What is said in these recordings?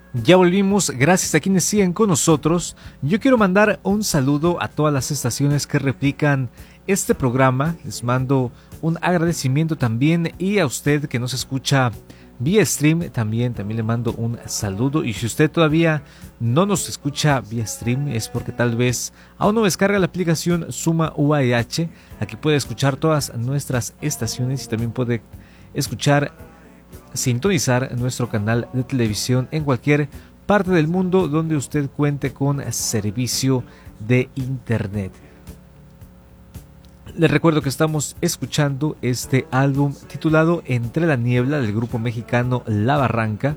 Ya volvimos, gracias a quienes siguen con nosotros. Yo quiero mandar un saludo a todas las estaciones que replican este programa. Les mando un agradecimiento también, y a usted que nos escucha vía stream también le mando un saludo. Y si usted todavía no nos escucha vía stream, es porque tal vez aún no descarga la aplicación Suma UAH. Aquí puede escuchar todas nuestras estaciones y también puede sintonizar nuestro canal de televisión en cualquier parte del mundo donde usted cuente con servicio de internet. Les recuerdo que estamos escuchando este álbum titulado Entre la Niebla, del grupo mexicano La Barranca,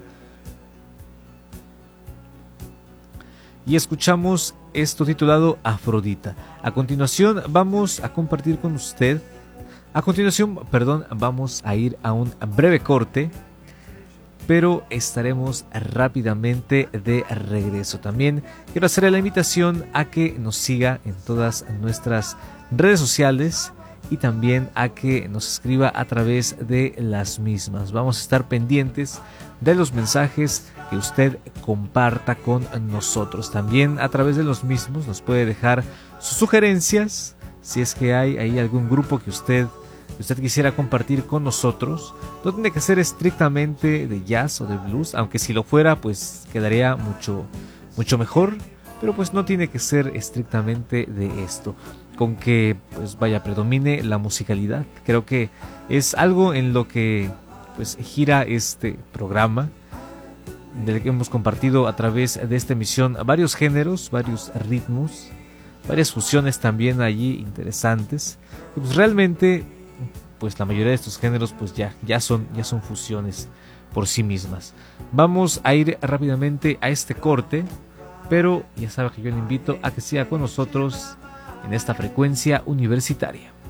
y escuchamos esto titulado Afrodita. A continuación vamos a compartir con usted vamos a ir a un breve corte, pero estaremos rápidamente de regreso. También quiero hacerle la invitación a que nos siga en todas nuestras redes sociales y también a que nos escriba a través de las mismas. Vamos a estar pendientes de los mensajes que usted comparta con nosotros. También a través de los mismos nos puede dejar sus sugerencias, si es que hay ahí algún grupo que usted quisiera compartir con nosotros. No tiene que ser estrictamente de jazz o de blues, aunque si lo fuera pues quedaría mucho mejor, pero pues no tiene que ser estrictamente de esto, con que pues predomine la musicalidad. Creo que es algo en lo que pues gira este programa, del que hemos compartido a través de esta emisión varios géneros, varios ritmos, varias fusiones también allí interesantes. Y pues realmente pues la mayoría de estos géneros pues ya son fusiones por sí mismas. Vamos a ir rápidamente a este corte, pero ya sabe que yo le invito a que siga con nosotros en esta frecuencia universitaria.